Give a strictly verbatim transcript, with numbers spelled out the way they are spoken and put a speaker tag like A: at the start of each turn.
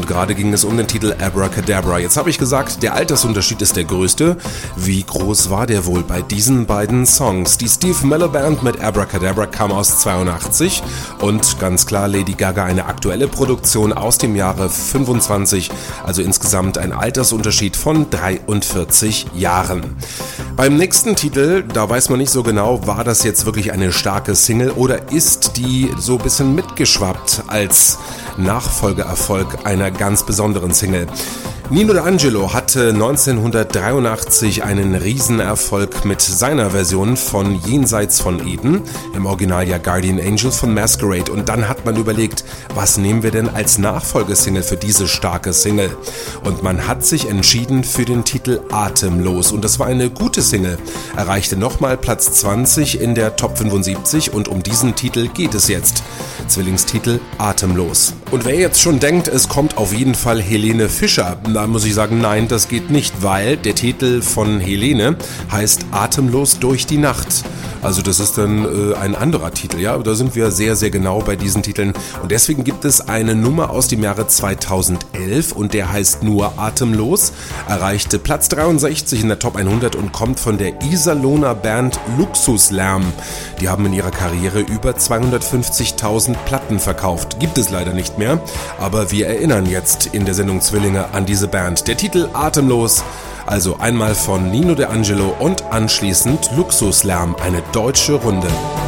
A: und gerade ging es um den Titel Abracadabra. Jetzt habe ich gesagt, der Altersunterschied ist der größte. Wie groß war der wohl bei diesen beiden Songs? Die Steve Miller Band mit Abracadabra kam aus zweiundachtzig und ganz klar Lady Gaga eine aktuelle Produktion aus dem Jahre fünfundzwanzig, also insgesamt ein Altersunterschied von dreiundvierzig Jahren. Beim nächsten Titel, da weiß man nicht so genau, war das jetzt wirklich eine starke Single oder ist die so ein bisschen mitgeschwappt als Nachfolgeerfolg einer ganz besonderen Single. Nino D'Angelo hatte neunzehnhundertdreiundachtzig einen Riesenerfolg mit seiner Version von Jenseits von Eden, im Original ja Guardian Angel von Masquerade, und dann hat man überlegt, was nehmen wir denn als Nachfolgesingle für diese starke Single? Und man hat sich entschieden für den Titel Atemlos, und das war eine gute Single, erreichte nochmal Platz zwanzig in der Top fünfundsiebzig und um diesen Titel geht es jetzt. Zwillingstitel Atemlos. Und wer jetzt schon denkt, es kommt auf jeden Fall Helene Fischer, da muss ich sagen, nein, das geht nicht, weil der Titel von Helene heißt Atemlos durch die Nacht. Also das ist dann äh, ein anderer Titel, ja, da sind wir sehr, sehr genau bei diesen Titeln. Und deswegen gibt es eine Nummer aus dem Jahre zweitausendelf und der heißt nur Atemlos, erreichte Platz dreiundsechzig in der Top hundert und kommt von der Iserlohner Band Luxuslärm. Die haben in ihrer Karriere über zweihundertfünfzigtausend Platten verkauft. Gibt es leider nicht mehr, aber wir erinnern jetzt in der Sendung Zwillinge an diese Band. Der Titel Atemlos, also einmal von Nino D'Angelo und anschließend Luxuslärm, eine deutsche Runde.